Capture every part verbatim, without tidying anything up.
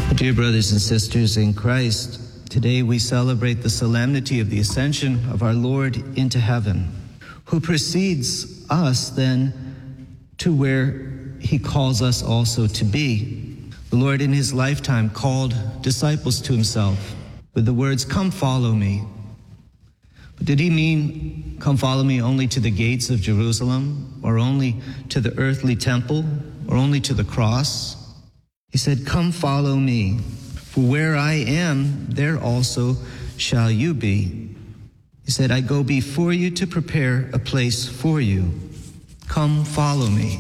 Dear brothers and sisters in Christ, today we celebrate the solemnity of the ascension of our Lord into heaven, who precedes us then to where he calls us also to be. The Lord in his lifetime called disciples to himself with the words, "Come follow me." But did he mean, come follow me only to the gates of Jerusalem, or only to the earthly temple, or only to the cross? He said, "Come follow me, for where I am, there also shall you be." He said, "I go before you to prepare a place for you. Come follow me."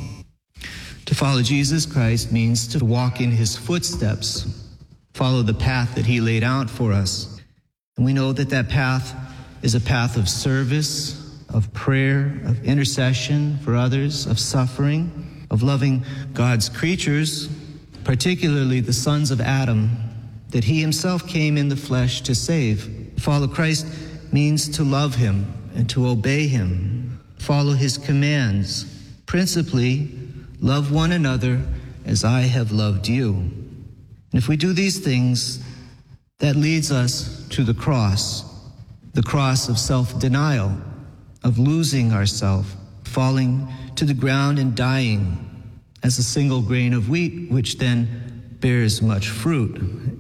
To follow Jesus Christ means to walk in his footsteps, follow the path that he laid out for us. And we know that that path is a path of service, of prayer, of intercession for others, of suffering, of loving God's creatures, particularly the sons of Adam, that he himself came in the flesh to save. To follow Christ means to love him and to obey him, follow his commands, principally, love one another as I have loved you. And if we do these things, that leads us to the cross, the cross of self-denial, of losing ourselves, falling to the ground and dying as a single grain of wheat, which then bears much fruit.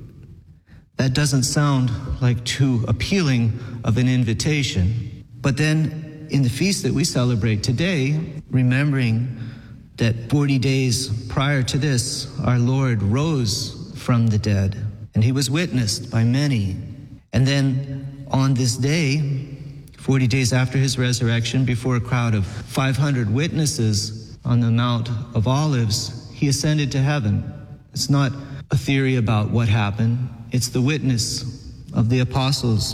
That doesn't sound like too appealing of an invitation. But then in the feast that we celebrate today, remembering that forty days prior to this, our Lord rose from the dead, and he was witnessed by many. And then on this day, forty days after his resurrection, before a crowd of five hundred witnesses, on the Mount of Olives, he ascended to heaven. It's not a theory about what happened. It's the witness of the apostles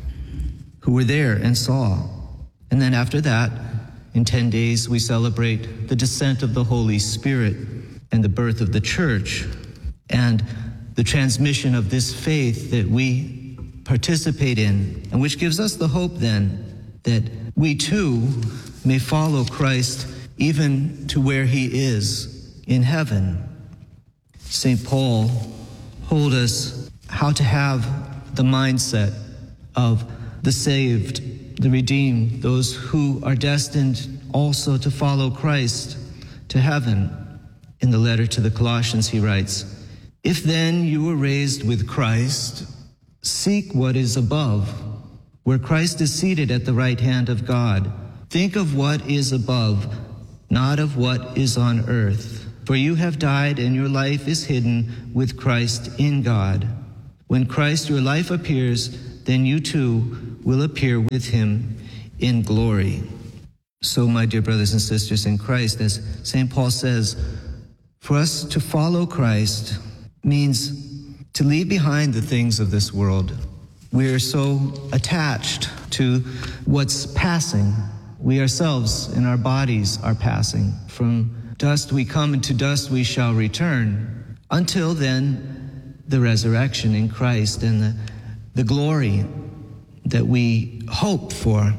who were there and saw. And then after that, in ten days, we celebrate the descent of the Holy Spirit and the birth of the church and the transmission of this faith that we participate in, and which gives us the hope then that we too may follow Christ even to where he is in heaven. Saint Paul told us how to have the mindset of the saved, the redeemed, those who are destined also to follow Christ to heaven. In the letter to the Colossians, he writes, "If then you were raised with Christ, seek what is above, where Christ is seated at the right hand of God. Think of what is above, not of what is on earth. For you have died, and your life is hidden with Christ in God. When Christ your life appears, then you too will appear with him in glory." So, my dear brothers and sisters in Christ, as Saint Paul says, for us to follow Christ means to leave behind the things of this world. We are so attached to what's passing. We ourselves in our bodies are passing. From dust we come, and to dust we shall return. Until then, the resurrection in Christ and the, the glory that we hope for.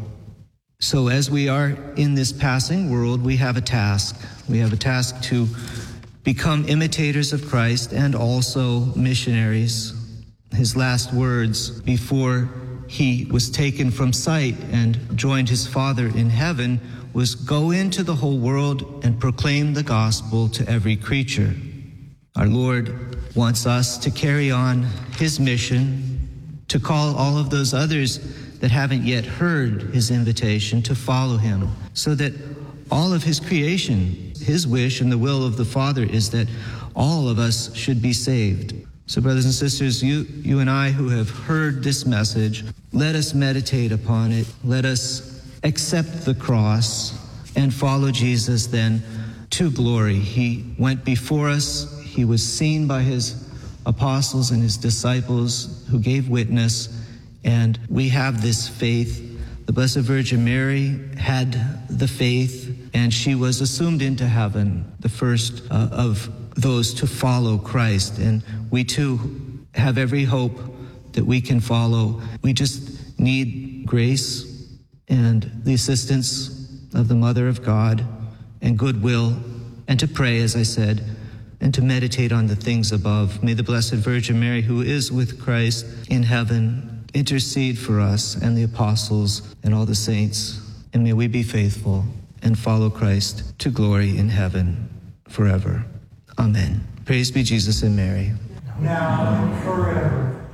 So as we are in this passing world, we have a task. We have a task to become imitators of Christ and also missionaries. His last words before he was taken from sight and joined his Father in heaven was, "Go into the whole world and proclaim the gospel to every creature." Our Lord wants us to carry on his mission, to call all of those others that haven't yet heard his invitation to follow him, so that all of his creation, his wish and the will of the Father is that all of us should be saved. So brothers and sisters, you, you and I who have heard this message, let us meditate upon it. Let us accept the cross and follow Jesus then to glory. He went before us. He was seen by his apostles and his disciples who gave witness, and we have this faith. The Blessed Virgin Mary had the faith, and she was assumed into heaven, the first uh, of those to follow Christ. And we too have every hope that we can follow. We just need grace and the assistance of the Mother of God and goodwill, and to pray, as I said, and to meditate on the things above. May the Blessed Virgin Mary, who is with Christ in heaven, intercede for us and the apostles and all the saints. And may we be faithful and follow Christ to glory in heaven forever. Amen. Praise be Jesus and Mary. Now and forever.